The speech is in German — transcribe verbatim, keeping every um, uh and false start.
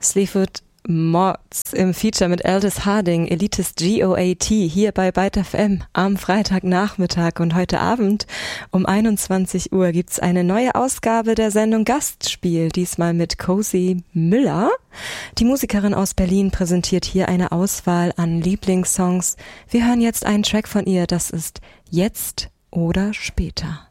Sleaford Mods im Feature mit Aldous Harding, Elitist G O A T, hier bei Byte F M am Freitagnachmittag. Und heute Abend um einundzwanzig Uhr gibt's eine neue Ausgabe der Sendung Gastspiel, diesmal mit Cozy Müller. Die Musikerin aus Berlin präsentiert hier eine Auswahl an Lieblingssongs. Wir hören jetzt einen Track von ihr, das ist Jetzt oder Später.